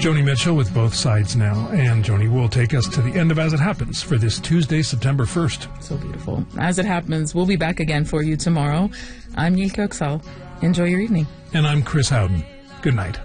Joni Mitchell with Both Sides Now. And Joni will take us to the end of As It Happens for this Tuesday, September 1st. So beautiful. As It Happens, we'll be back again for you tomorrow. I'm Yilka Oksal. Enjoy your evening. And I'm Chris Howden. Good night.